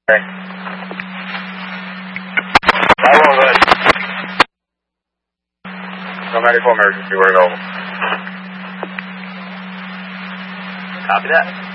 Okay. That one good. No medical emergency, we're available. Copy that.